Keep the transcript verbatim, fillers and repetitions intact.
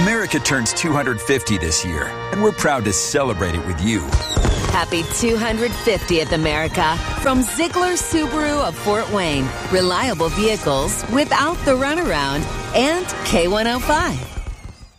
America turns two hundred fifty this year, and we're proud to celebrate it with you. Happy two hundred fiftieth, America, from Ziegler Subaru of Fort Wayne. Reliable vehicles without the runaround, and K one oh five.